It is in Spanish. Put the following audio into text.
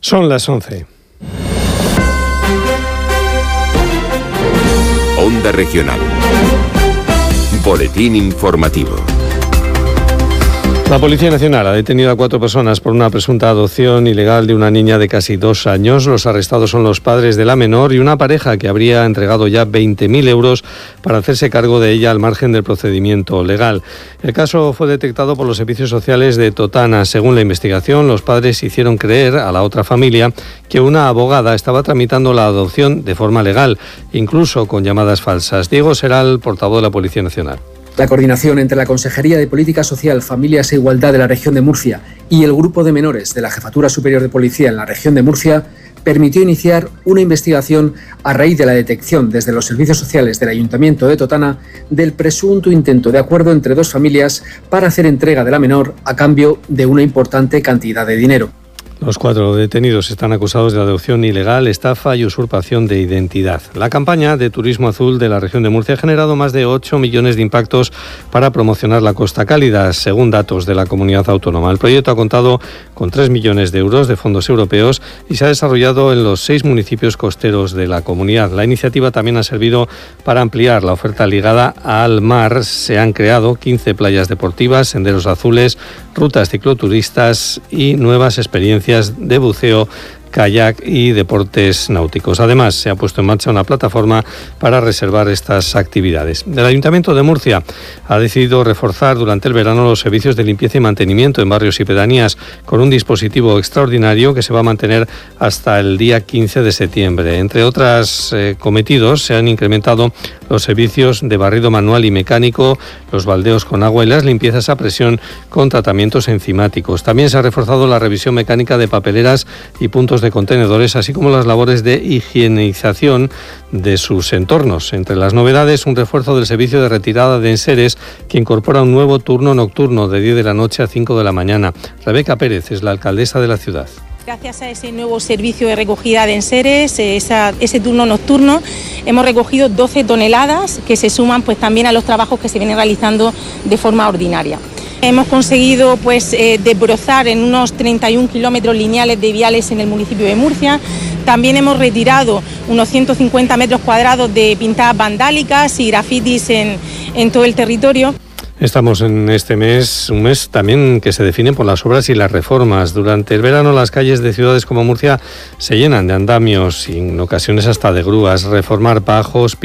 Son las 11. Onda Regional. Boletín informativo. La Policía Nacional ha detenido a 4 personas por una presunta adopción ilegal de una niña de casi 2 años. Los arrestados son los padres de la menor y una pareja que habría entregado ya 20.000 euros para hacerse cargo de ella al margen del procedimiento legal. El caso fue detectado por los servicios sociales de Totana. Según la investigación, los padres hicieron creer a la otra familia que una abogada estaba tramitando la adopción de forma legal, incluso con llamadas falsas. Diego Seral, portavoz de la Policía Nacional. La coordinación entre la Consejería de Política Social, Familias e Igualdad de la región de Murcia y el Grupo de Menores de la Jefatura Superior de Policía en la región de Murcia permitió iniciar una investigación a raíz de la detección desde los servicios sociales del Ayuntamiento de Totana del presunto intento de acuerdo entre 2 familias para hacer entrega de la menor a cambio de una importante cantidad de dinero. Los 4 detenidos están acusados de adopción ilegal, estafa y usurpación de identidad. La campaña de Turismo Azul de la región de Murcia ha generado más de 8 millones de impactos para promocionar la Costa Cálida, según datos de la comunidad autónoma. El proyecto ha contado con 3 millones de euros de fondos europeos y se ha desarrollado en los 6 municipios costeros de la comunidad. La iniciativa también ha servido para ampliar la oferta ligada al mar. Se han creado 15 playas deportivas, senderos azules, rutas cicloturistas y nuevas experiencias de buceo, kayak y deportes náuticos. Además, se ha puesto en marcha una plataforma para reservar estas actividades. El Ayuntamiento de Murcia ha decidido reforzar durante el verano los servicios de limpieza y mantenimiento en barrios y pedanías con un dispositivo extraordinario que se va a mantener hasta el día 15 de septiembre. Entre otros cometidos, se han incrementado los servicios de barrido manual y mecánico, los baldeos con agua y las limpiezas a presión con tratamientos enzimáticos. También se ha reforzado la revisión mecánica de papeleras y puntos de contenedores, así como las labores de higienización de sus entornos. Entre las novedades, un refuerzo del servicio de retirada de enseres que incorpora un nuevo turno nocturno de 10 de la noche a 5 de la mañana. Rebeca Pérez es la alcaldesa de la ciudad. Gracias a ese nuevo servicio de recogida de enseres, ese turno nocturno, hemos recogido 12 toneladas que se suman pues también a los trabajos que se vienen realizando de forma ordinaria. Hemos conseguido desbrozar en unos 31 kilómetros lineales de viales en el municipio de Murcia. También hemos retirado unos 150 metros cuadrados de pintadas vandálicas y grafitis en todo el territorio. Estamos en este mes, un mes también que se define por las obras y las reformas. Durante el verano las calles de ciudades como Murcia se llenan de andamios y en ocasiones hasta de grúas. Reformar bajos,